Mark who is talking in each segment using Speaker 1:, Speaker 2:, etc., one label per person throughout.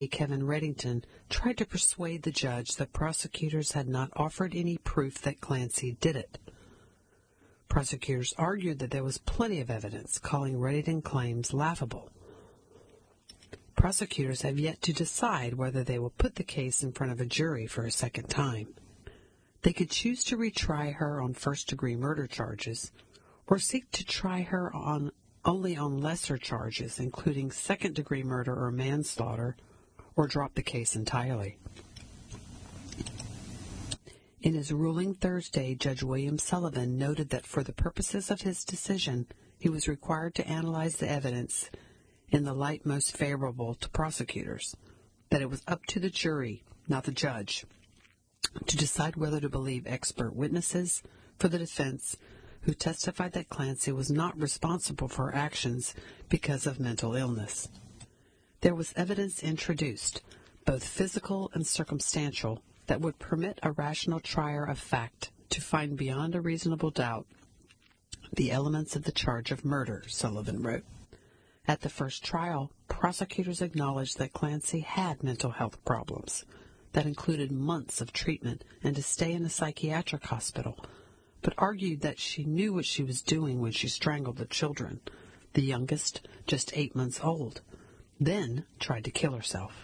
Speaker 1: Kevin Reddington tried to persuade the judge that prosecutors had not offered any proof that Clancy did it. Prosecutors argued that there was plenty of evidence, calling Reddington claims laughable. Prosecutors have yet to decide whether they will put the case in front of a jury for a second time. They could choose to retry her on first-degree murder charges, or seek to try her only on lesser charges, including second-degree murder or manslaughter, or drop the case entirely. In his ruling Thursday, Judge William Sullivan noted that for the purposes of his decision, he was required to analyze the evidence in the light most favorable to prosecutors, that it was up to the jury, not the judge, to decide whether to believe expert witnesses for the defense who testified that Clancy was not responsible for her actions because of mental illness. There was evidence introduced, both physical and circumstantial, that would permit a rational trier of fact to find beyond a reasonable doubt the elements of the charge of murder, Sullivan wrote. At the first trial, prosecutors acknowledged that Clancy had mental health problems that included months of treatment and a stay in a psychiatric hospital, but argued that she knew what she was doing when she strangled the children, the youngest just 8 months old, then tried to kill herself.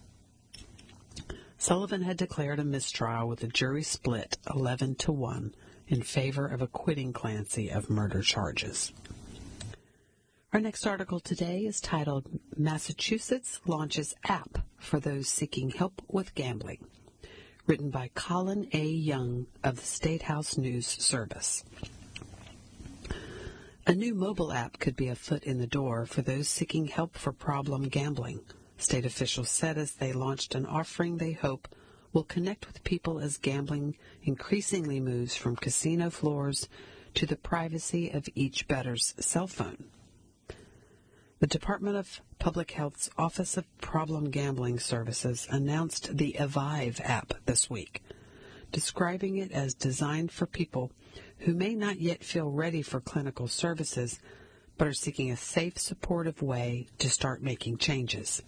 Speaker 1: Sullivan had declared a mistrial with the jury split 11-1 in favor of acquitting Clancy of murder charges. Our next article today is titled, Massachusetts Launches App for Those Seeking Help with Gambling, written by Colin A. Young of the State House News Service. A new mobile app could be a foot in the door for those seeking help for problem gambling, state officials said as they launched an offering they hope will connect with people as gambling increasingly moves from casino floors to the privacy of each bettor's cell phone. The Department of Public Health's Office of Problem Gambling Services announced the Evive app this week, describing it as designed for people who may not yet feel ready for clinical services, but are seeking a safe, supportive way to start making changes.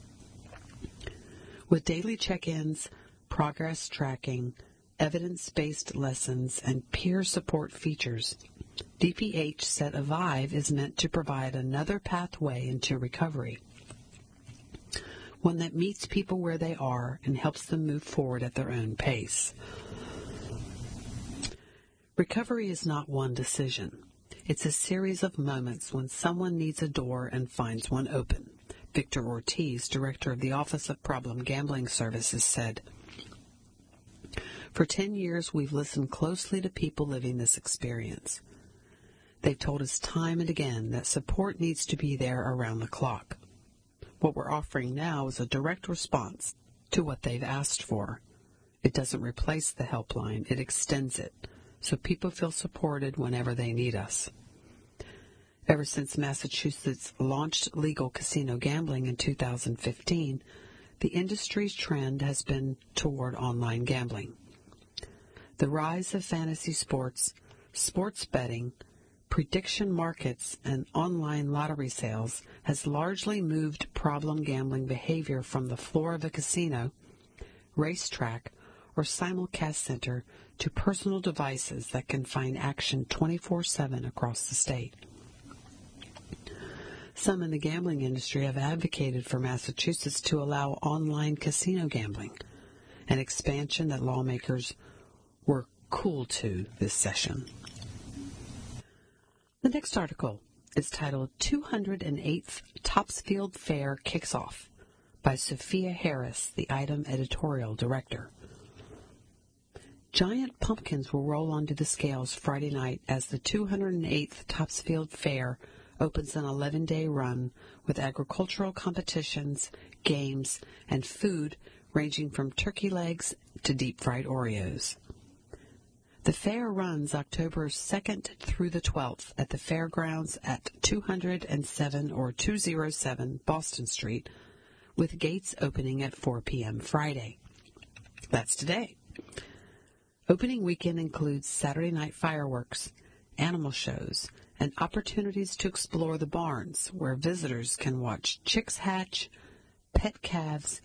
Speaker 1: With daily check-ins, progress tracking, evidence-based lessons, and peer support features, DPH said Evive is meant to provide another pathway into recovery, one that meets people where they are and helps them move forward at their own pace. Recovery is not one decision. It's a series of moments when someone needs a door and finds one open, Victor Ortiz, director of the Office of Problem Gambling Services, said. For 10 years, we've listened closely to people living this experience. They've told us time and again that support needs to be there around the clock. What we're offering now is a direct response to what they've asked for. It doesn't replace the helpline, it extends it, so people feel supported whenever they need us. Ever since Massachusetts launched legal casino gambling in 2015, the industry's trend has been toward online gambling. The rise of fantasy sports, sports betting, prediction markets, and online lottery sales has largely moved problem gambling behavior from the floor of a casino, racetrack, or simulcast center to personal devices that can find action 24/7 across the state. Some in the gambling industry have advocated for Massachusetts to allow online casino gambling, an expansion that lawmakers were cool to this session. The next article is titled 208th Topsfield Fair Kicks Off by Sophia Harris, the item editorial director. Giant pumpkins will roll onto the scales Friday night as the 208th Topsfield Fair opens an 11-day run with agricultural competitions, games, and food ranging from turkey legs to deep-fried Oreos. The fair runs October 2nd through the 12th at the fairgrounds at 207 Boston Street, with gates opening at 4 p.m. Friday. That's today. Opening weekend includes Saturday night fireworks, animal shows, and opportunities to explore the barns, where visitors can watch chicks hatch, pet calves